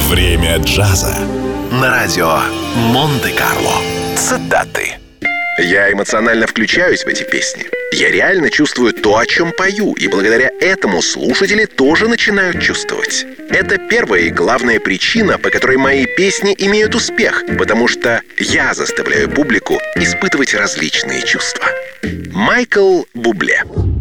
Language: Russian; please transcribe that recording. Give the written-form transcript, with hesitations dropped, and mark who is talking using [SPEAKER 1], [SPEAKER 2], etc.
[SPEAKER 1] Время джаза на радио Монте-Карло. Цитаты.
[SPEAKER 2] Я эмоционально включаюсь в эти песни. Я реально чувствую то, о чем пою, и благодаря этому слушатели тоже начинают чувствовать. Это первая и главная причина, по которой мои песни имеют успех, потому что я заставляю публику испытывать различные чувства. Майкл Бубле.